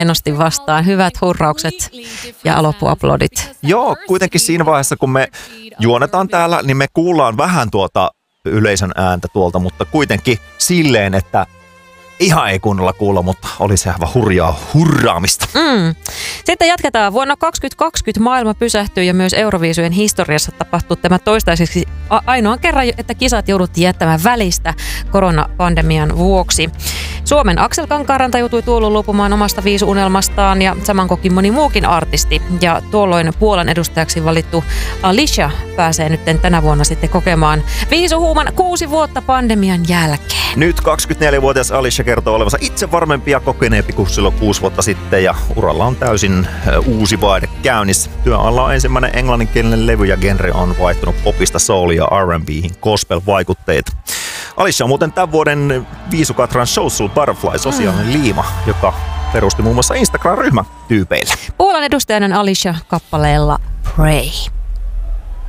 hienosti vastaan. Hyvät hurraukset ja loppuaplodit. Joo, kuitenkin siinä vaiheessa, kun me juonetaan täällä, niin me kuullaan vähän tuota yleisön ääntä tuolta, mutta kuitenkin silleen, että ihan ei kunnolla kuulla, mutta oli se aivan hurjaa hurraamista. Sitten jatketaan. Vuonna 2020 maailma pysähtyy ja myös Euroviisujen historiassa tapahtuu tämä toistaiseksi ainoan kerran, että kisat jouduttiin jättämään välistä koronapandemian vuoksi. Suomen Aksel Kankaanranta joutui tuolloin luopumaan omasta viisuunelmastaan ja saman koki moni muukin artisti. Ja tuolloin Puolan edustajaksi valittu Alicia pääsee nyt tänä vuonna sitten kokemaan viisuhuuman 6 vuotta pandemian jälkeen. Nyt 24-vuotias Alicia kertoo olevansa itse varmempi ja kokeneempi kuin silloin 6 vuotta sitten ja uralla on täysin uusi vaihde käynnissä. Työn alla on ensimmäinen englanninkielinen levy ja genre on vaihtunut popista soulia ja R&B:hin gospel-vaikutteita. Alicia on muuten tämän vuoden Viisukatran Social Butterfly sosiaalinen liima, joka perusti muun muassa Instagram-ryhmän tyypeille. Puolan edustajana Alicia kappaleella Pray.